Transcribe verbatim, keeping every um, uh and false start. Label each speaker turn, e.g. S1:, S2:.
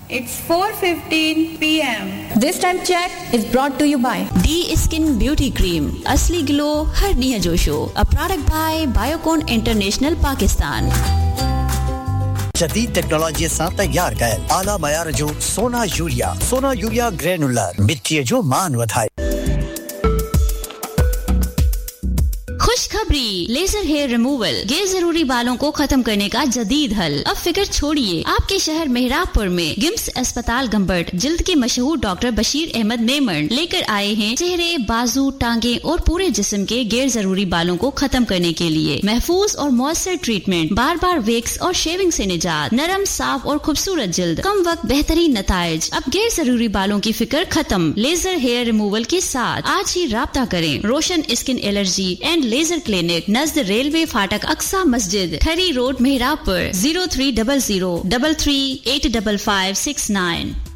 S1: It's four fifteen p m
S2: This time check is brought to you by
S3: D Skin Beauty Cream. असली glow हर निया जोशो. A product by Biocon International Pakistan.
S4: जदीद technology सां तैयार कयल आला मयार जो सोना यूरिया सोना यूरिया ग्रेनुलर मिट्टी जो मान वधाए.
S3: खुशखबरी, लेजर हेयर रिमूवल गैर जरूरी बालों को खत्म करने का जदीद हल. अब फिक्र छोड़िए, आपके शहर मेहराबपुर में गिम्स अस्पताल गंबट जिल्द के मशहूर डॉक्टर बशीर अहमद मेमन लेकर आए हैं चेहरे, बाजू, टांगे और पूरे जिस्म के गैर जरूरी बालों को खत्म करने के लिए महफूज और मौसर ट्रीटमेंट, बार बार वेक्स और शेविंग से निजात, नरम, साफ और खूबसूरत जिल्द, कम वक्त बेहतरीन नताइज. अब गैर जरूरी बालों की फिक्र खत्म लेजर हेयर रिमूवल के साथ. आज ही राब्ता करें. रोशन skin allergy and laser clinic Najd railway फाटक अक्सा मस्जिद, ठरी road, मेहराबपुर. Zero three double zero double three eight double five six nine.